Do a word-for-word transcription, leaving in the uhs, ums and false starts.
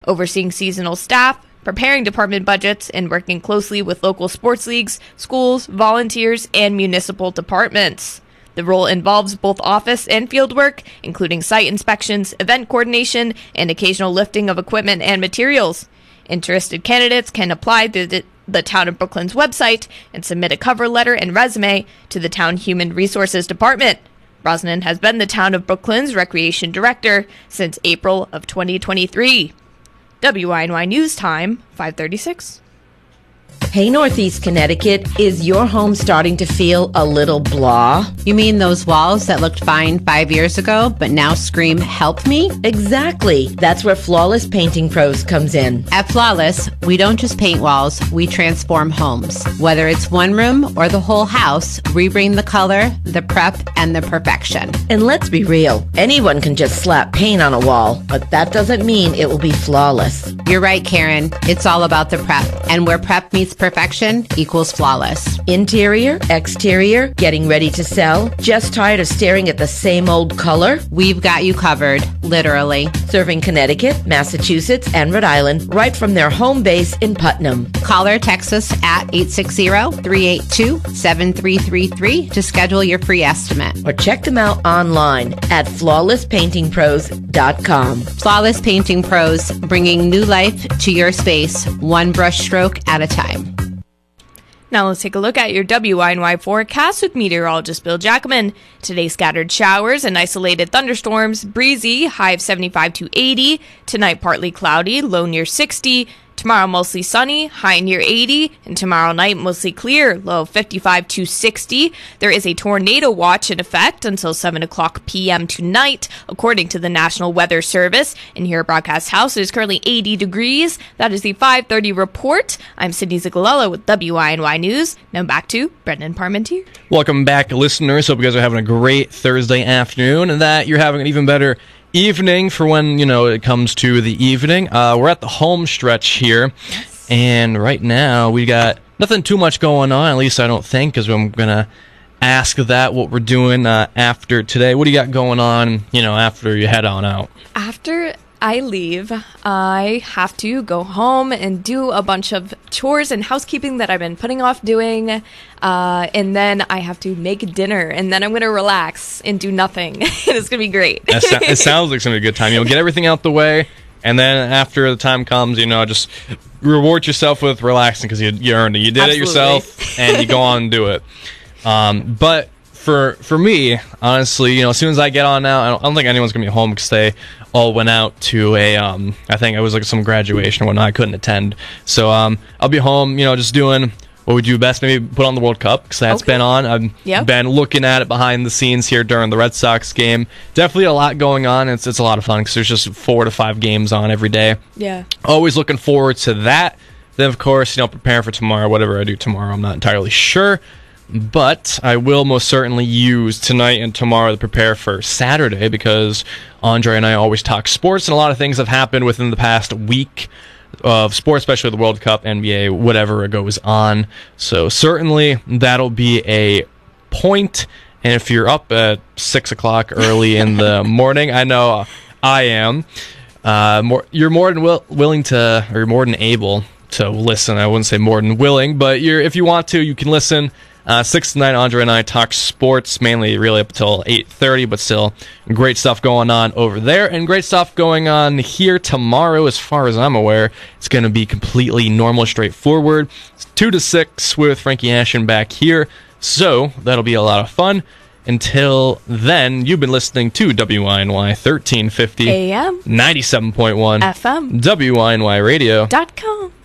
overseeing seasonal staff, preparing department budgets, and working closely with local sports leagues, schools, volunteers, and municipal departments. The role involves both office and field work, including site inspections, event coordination, and occasional lifting of equipment and materials. Interested candidates can apply through the, the Town of Brooklyns website and submit a cover letter and resume to the Town Human Resources Department. Brosnan has been the Town of Brooklyns Recreation Director since April of twenty twenty-three. W I N Y News Time, five thirty-six. Hey, Northeast Connecticut, is your home starting to feel a little blah? You mean those walls that looked fine five years ago, but now scream, help me? Exactly. That's where Flawless Painting Pros comes in. At Flawless, we don't just paint walls, we transform homes. Whether it's one room or the whole house, we bring the color, the prep, and the perfection. And let's be real, anyone can just slap paint on a wall, but that doesn't mean it will be flawless. You're right, Karen. It's all about the prep. And where prep meets perfection equals Flawless. Interior, exterior, getting ready to sell? Just tired of staring at the same old color? We've got you covered, literally. Serving Connecticut, Massachusetts, and Rhode Island right from their home base in Putnam. Call or text us at eight six zero, three eight two, seven three three three to schedule your free estimate. Or check them out online at flawless painting pros dot com. Flawless Painting Pros, bringing new life to your space, one brush stroke at a time. Now let's take a look at your W I N Y forecast with meteorologist Bill Jackman. Today, scattered showers and isolated thunderstorms, breezy, high of seventy-five to eighty. Tonight, partly cloudy, low near sixty. Tomorrow, mostly sunny, high near eighty. And tomorrow night, mostly clear, low fifty-five to sixty. There is a tornado watch in effect until seven o'clock p.m. tonight, according to the National Weather Service. And here at Broadcast House, it is currently eighty degrees. That is the five thirty report. I'm Sydney Zigalella with W I N Y News. Now back to Brendan Parmentier. Welcome back, listeners. Hope you guys are having a great Thursday afternoon and that you're having an even better evening for when, you know, it comes to the evening. Uh, we're at the home stretch here, yes. And right now we got nothing too much going on, at least I don't think, because I'm going to ask that what we're doing uh, after today. What do you got going on, you know, after you head on out? After I leave, I have to go home and do a bunch of chores and housekeeping that I've been putting off doing, uh, and then I have to make dinner, and then I'm going to relax and do nothing, and it's going to be great. That so- it sounds like it's going to be a good time. You'll get everything out the way, and then after the time comes, you know, just reward yourself with relaxing because you, you earned it. You did Absolutely. It yourself, and you go on and do it. Um, but for for me, honestly, you know, as soon as I get on now, I don't, I don't think anyone's going to be home because they all went out to a, um, I think it was like some graduation or whatnot. I couldn't attend. So um, I'll be home, you know, just doing what we do best. Maybe put on the World Cup because that's okay. been on. I've yep. been looking at it behind the scenes here during the Red Sox game. Definitely a lot going on. It's, it's a lot of fun because there's just four to five games on every day. Yeah. Always looking forward to that. Then, of course, you know, preparing for tomorrow. Whatever I do tomorrow, I'm not entirely sure. But I will most certainly use tonight and tomorrow to prepare for Saturday because Andre and I always talk sports, and a lot of things have happened within the past week of sports, especially the World Cup, N B A, whatever goes on. So certainly that'll be a point. And if you're up at six o'clock early in the morning, I know I am, uh, more, you're more than will, willing to, or you're more than able to listen. I wouldn't say more than willing, but you're, if you want to, you can listen. Uh, six to nine, Andre and I talk sports, mainly really up until eight thirty, but still great stuff going on over there, and great stuff going on here tomorrow as far as I'm aware. It's going to be completely normal, straightforward. It's two to six with Frankie Ashen back here, so that'll be a lot of fun. Until then, you've been listening to W I N Y thirteen fifty A M ninety-seven point one F M W I N Y radio dot com.